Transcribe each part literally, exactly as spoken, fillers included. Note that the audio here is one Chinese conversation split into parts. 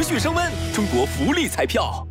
持续升温，中国福利彩票，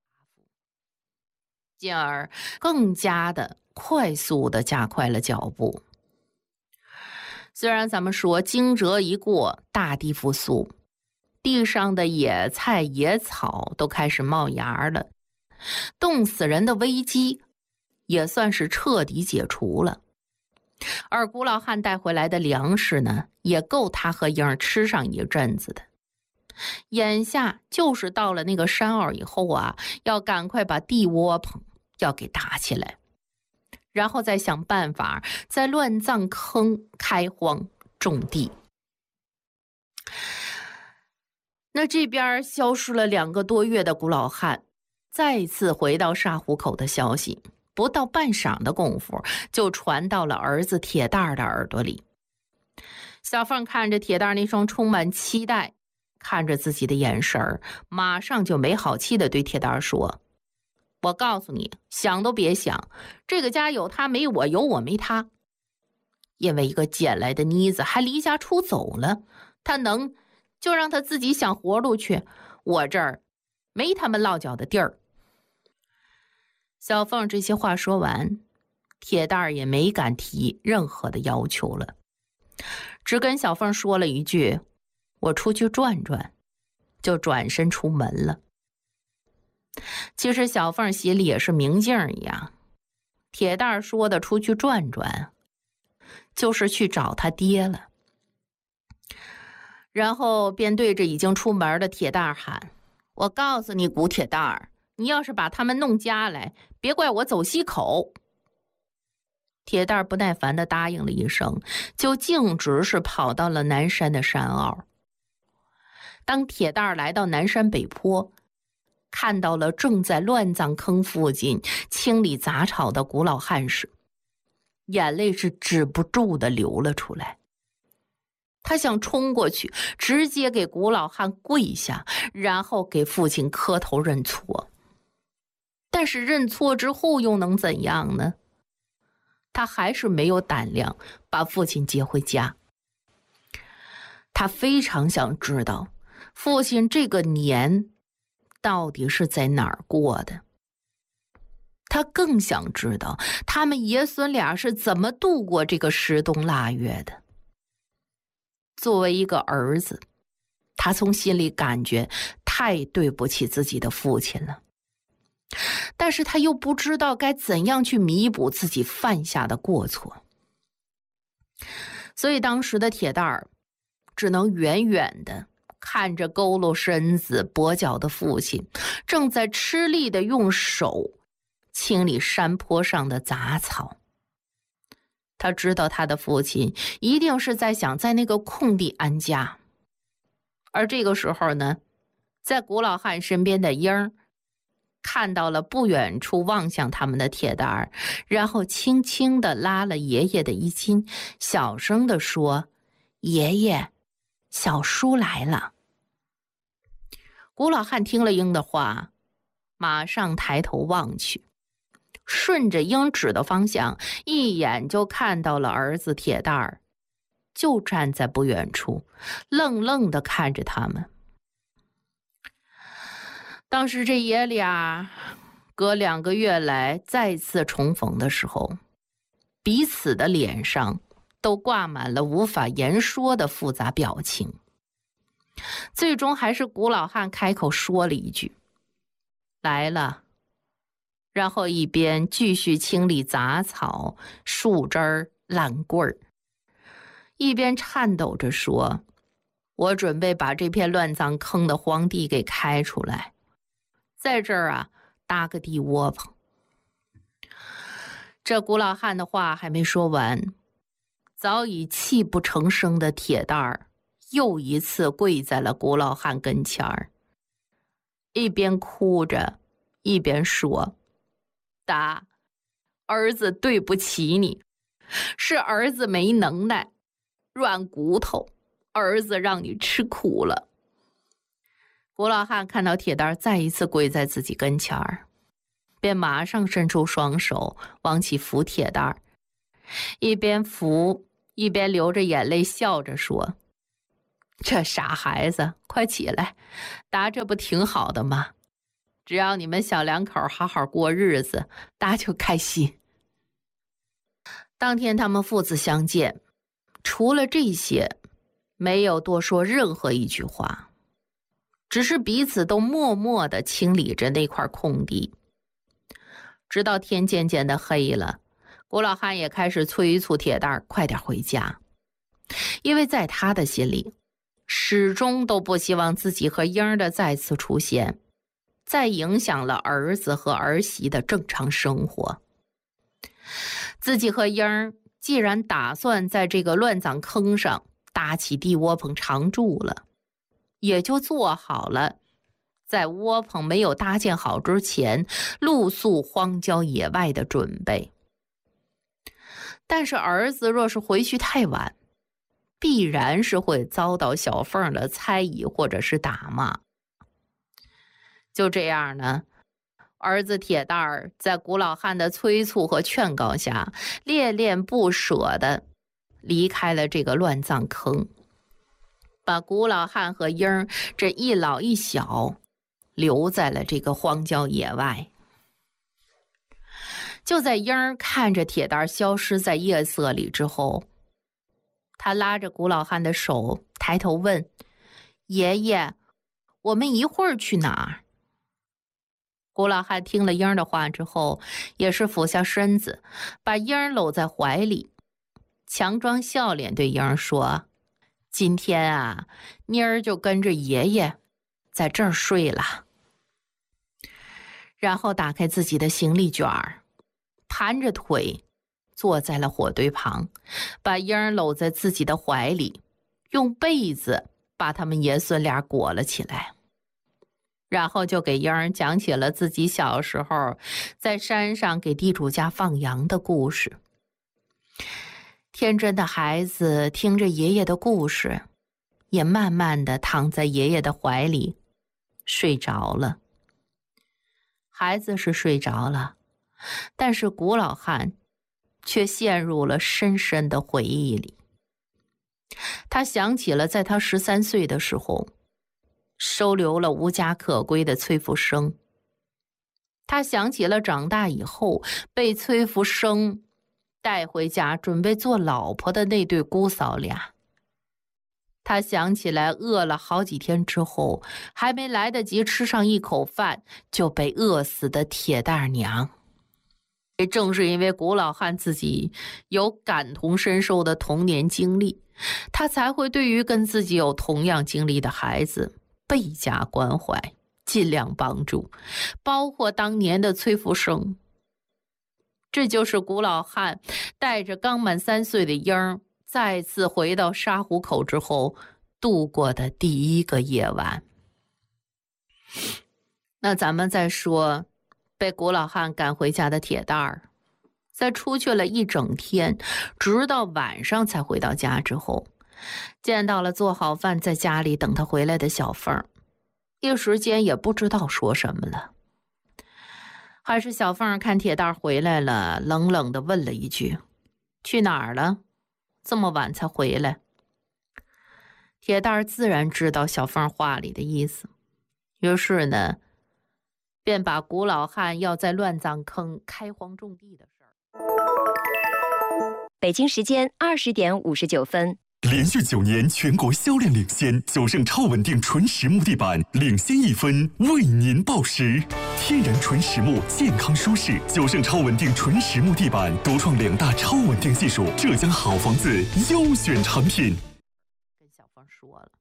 进而更加的快速的加快了脚步。虽然咱们说惊蛰一过，大地复苏，地上的野菜野草都开始冒芽了，冻死人的危机也算是彻底解除了。而古老汉带回来的粮食呢，也够他和英儿吃上一阵子的。眼下就是到了那个山坳以后啊，要赶快把地窝棚要给搭起来，然后再想办法在乱葬坑开荒种地。那这边消失了两个多月的古老汉再次回到沙湖口的消息，不到半晌的功夫就传到了儿子铁蛋儿的耳朵里。小凤看着铁蛋儿那双充满期待看着自己的眼神儿，马上就没好气地对铁蛋儿说：我告诉你，想都别想，这个家有他没我，有我没他。因为一个捡来的妮子还离家出走了，他能就让他自己想活路去，我这儿没他们落脚的地儿。小凤这些话说完，铁蛋儿也没敢提任何的要求了，只跟小凤说了一句：我出去转转，就转身出门了。其实小凤心里也是明镜一样，铁蛋儿说的出去转转，就是去找他爹了。然后便对着已经出门的铁蛋儿喊：我告诉你，古铁蛋儿，你要是把他们弄家来，别怪我走西口。铁蛋儿不耐烦地答应了一声，就径直是跑到了南山的山坳。当铁蛋儿来到南山北坡，看到了正在乱葬坑附近清理杂草的古老汉时，眼泪是止不住地流了出来。他想冲过去，直接给古老汉跪下，然后给父亲磕头认错。但是认错之后又能怎样呢？他还是没有胆量把父亲接回家。他非常想知道父亲这个年到底是在哪儿过的。他更想知道他们爷孙俩是怎么度过这个十冬腊月的。作为一个儿子，他从心里感觉太对不起自己的父亲了，但是他又不知道该怎样去弥补自己犯下的过错。所以当时的铁蛋儿只能远远的看着佝偻身子跛脚的父亲正在吃力的用手清理山坡上的杂草。他知道他的父亲一定是在想在那个空地安家。而这个时候呢，在古老汉身边的英儿看到了不远处望向他们的铁蛋儿，然后轻轻地拉了爷爷的衣襟，小声地说：爷爷，小叔来了。古老汉听了鹰的话，马上抬头望去，顺着鹰指的方向，一眼就看到了儿子铁蛋儿就站在不远处，愣愣地看着他们。当时这爷俩隔两个月来再次重逢的时候，彼此的脸上都挂满了无法言说的复杂表情。最终还是古老汉开口说了一句：来了。然后一边继续清理杂草、树枝儿、烂棍儿，一边颤抖着说：我准备把这片乱葬坑的荒地给开出来，在这儿啊搭个地窝棚。这古老汉的话还没说完，早已泣不成声的铁蛋儿又一次跪在了古老汉跟前儿，一边哭着一边说：爸，儿子对不起你，是儿子没能耐，软骨头，儿子让你吃苦了。古老汉看到铁蛋儿再一次跪在自己跟前儿，便马上伸出双手往起扶铁蛋儿，一边扶一边流着眼泪笑着说： 这傻孩子，快起来，达这不挺好的吗？只要你们小两口好好过日子，达就开心。当天他们父子相见，除了这些，没有多说任何一句话，只是彼此都默默地清理着那块空地。直到天渐渐的黑了，古老汉也开始催促铁蛋快点回家，因为在他的心里，始终都不希望自己和英儿的再次出现再影响了儿子和儿媳的正常生活。自己和英儿既然打算在这个乱葬坑上搭起地窝棚常住了，也就做好了在窝棚没有搭建好之前露宿荒郊野外的准备。但是儿子若是回去太晚，必然是会遭到小凤的猜疑或者是打骂。就这样呢，儿子铁蛋儿在古老汉的催促和劝告下，恋恋不舍地离开了这个乱葬坑，把古老汉和英儿这一老一小留在了这个荒郊野外。就在英儿看着铁蛋儿消失在夜色里之后，他拉着古老汉的手，抬头问：“爷爷，我们一会儿去哪儿？”古老汉听了英儿的话之后，也是俯下身子，把英儿搂在怀里，强装笑脸对英儿说：“今天啊，妮儿就跟着爷爷在这儿睡了。”然后打开自己的行李卷儿，盘着腿坐在了火堆旁，把英儿搂在自己的怀里，用被子把他们爷孙俩裹了起来。然后就给英儿讲起了自己小时候在山上给地主家放羊的故事。天真的孩子听着爷爷的故事，也慢慢地躺在爷爷的怀里睡着了。孩子是睡着了，但是古老汉却陷入了深深的回忆里。他想起了在他十三岁的时候收留了无家可归的崔福生，他想起了长大以后被崔福生带回家准备做老婆的那对姑嫂俩，他想起来饿了好几天之后还没来得及吃上一口饭就被饿死的铁蛋娘。也正是因为古老汉自己有感同身受的童年经历，他才会对于跟自己有同样经历的孩子倍加关怀，尽量帮助，包括当年的崔福生。这就是古老汉带着刚满三岁的英儿再次回到沙湖口之后度过的第一个夜晚。那咱们再说被古老汉赶回家的铁蛋儿，在出去了一整天，直到晚上才回到家之后，见到了做好饭在家里等他回来的小凤，一时间也不知道说什么了。还是小凤看铁蛋回来了，冷冷地问了一句：“去哪儿了？这么晚才回来？”铁蛋自然知道小凤话里的意思，于是呢，便把古老汉要在乱葬坑开荒种地的事儿。 北京时间二十点五十九分。 连续九年全国销量领先，九盛超稳定纯实木地板领先一分，为您报时。天然纯实木，健康舒适，九盛超稳定纯实木地板独创两大超稳定技术，浙江好房子优选产品。 跟小凤说了。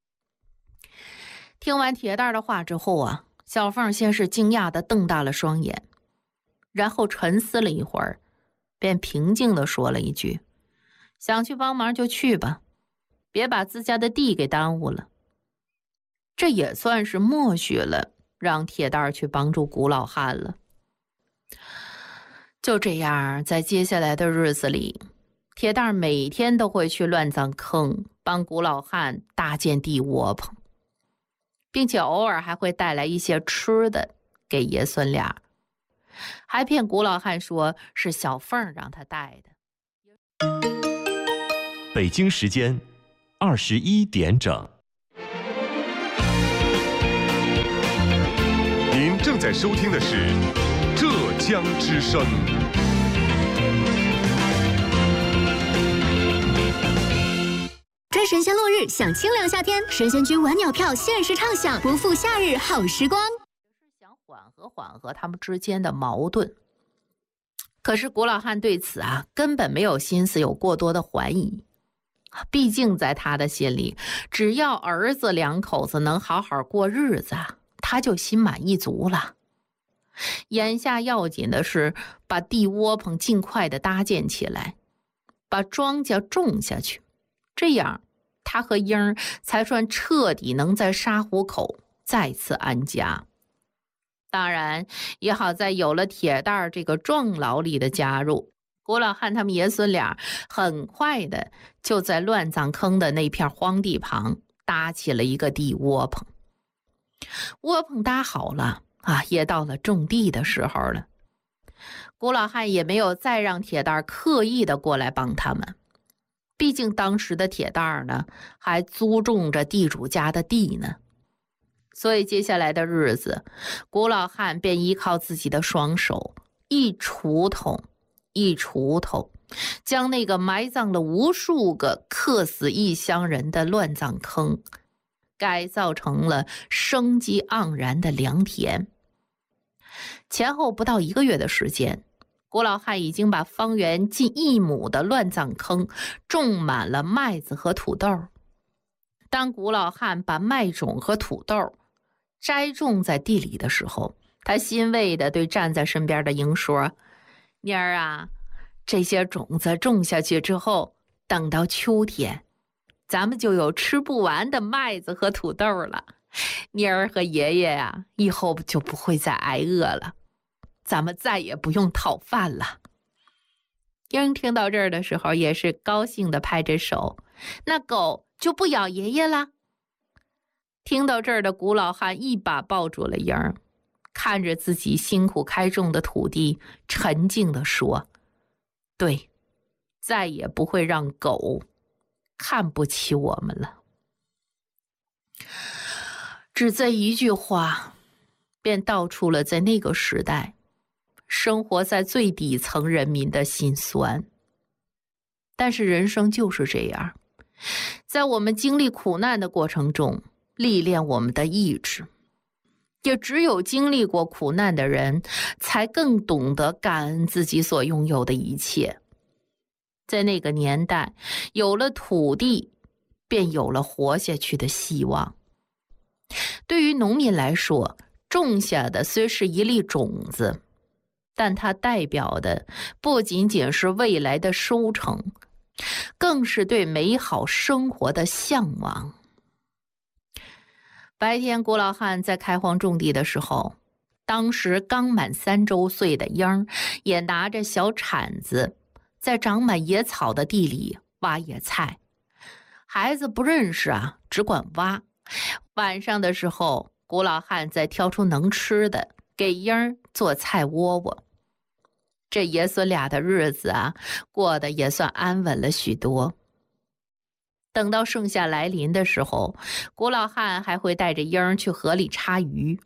听完铁蛋的话之后啊，小凤先是惊讶地瞪大了双眼，然后沉思了一会儿，便平静地说了一句：“想去帮忙就去吧，别把自家的地给耽误了。”这也算是默许了让铁蛋去帮助古老汉了。就这样，在接下来的日子里，铁蛋每天都会去乱葬坑帮古老汉搭建地窝棚，并且偶尔还会带来一些吃的给爷孙俩，还骗古老汉说是小凤让他带的。 北京时间二十一点整。 在收听的是浙江之声。 追神仙落日，享清凉夏天，神仙居晚鸟票限时畅享，不负夏日好时光。 想缓和缓和他们之间的矛盾，可是古老汉对此啊根本没有心思有过多的怀疑。毕竟在他的心里，只要儿子两口子能好好过日子，他就心满意足了。眼下要紧的是把地窝棚尽快的搭建起来，把庄稼种下去，这样他和英儿才算彻底能在沙湖口再次安家。当然也好在有了铁蛋儿这个壮劳力的加入，古老汉他们爷孙俩很快的就在乱葬坑的那片荒地旁搭起了一个地窝棚。窝棚搭好了啊，也到了种地的时候了。古老汉也没有再让铁蛋儿刻意的过来帮他们，毕竟当时的铁蛋儿呢还租种着地主家的地呢。所以接下来的日子，古老汉便依靠自己的双手，一锄头一锄头，将那个埋葬了无数个客死异乡人的乱葬坑改造成了生机盎然的良田。前后不到一个月的时间，古老汉已经把方圆近一亩的乱葬坑种满了麦子和土豆。当古老汉把麦种和土豆栽种在地里的时候，他欣慰地对站在身边的英说：妮儿啊，这些种子种下去之后，等到秋天咱们就有吃不完的麦子和土豆了。妮儿和爷爷呀、啊，以后就不会再挨饿了，咱们再也不用讨饭了。英听到这儿的时候也是高兴地拍着手，那狗就不咬爷爷了。听到这儿的古老汉一把抱住了英儿，看着自己辛苦开种的土地，沉静地说：对，再也不会让狗看不起我们了。只这一句话，便道出了在那个时代生活在最底层人民的辛酸。但是人生就是这样，在我们经历苦难的过程中历练我们的意志，也只有经历过苦难的人才更懂得感恩自己所拥有的一切。在那个年代，有了土地便有了活下去的希望。对于农民来说，种下的虽是一粒种子，但它代表的不仅仅是未来的收成，更是对美好生活的向往。白天古老汉在开荒种地的时候，当时刚满三周岁的英儿也拿着小铲子在长满野草的地里挖野菜。孩子不认识啊，只管挖。晚上的时候，古老汉再挑出能吃的给英儿做菜窝窝。这爷孙俩的日子啊，过得也算安稳了许多。等到盛夏来临的时候，古老汉还会带着英儿去河里插鱼。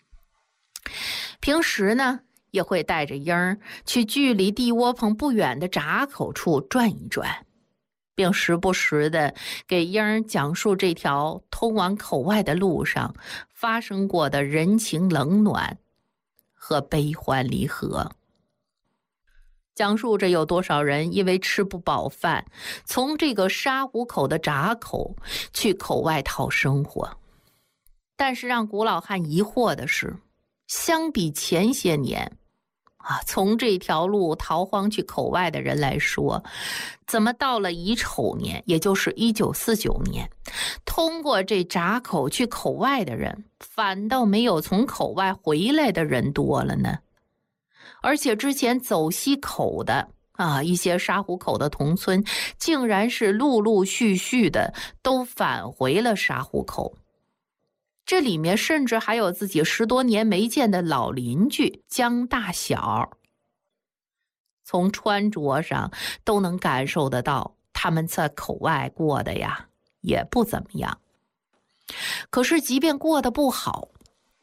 平时呢，也会带着英儿去距离地窝棚不远的闸口处转一转，并时不时的给英儿讲述这条通往口外的路上发生过的人情冷暖和悲欢离合。讲述着有多少人因为吃不饱饭，从这个沙湖口的闸口去口外讨生活。但是让古老汉疑惑的是，相比前些年啊，从这条路逃荒去口外的人来说，怎么到了乙丑年，也就是一九四九年，通过这闸口去口外的人反倒没有从口外回来的人多了呢？而且之前走西口的啊，一些沙湖口的同村，竟然是陆陆续续的都返回了沙湖口。这里面甚至还有自己十多年没见的老邻居江大小。从穿着上都能感受得到，他们在口外过的呀也不怎么样。可是即便过得不好，